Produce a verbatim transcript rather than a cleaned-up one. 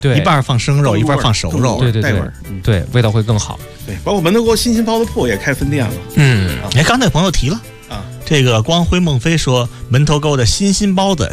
对， 一半放生肉，一半放熟肉， 对对对， 嗯、 对，味道会更好。 对，包括门头沟新新包子铺也开分店了。 嗯，哎，刚才朋友提了啊，这个光辉孟非说门头沟的新新包子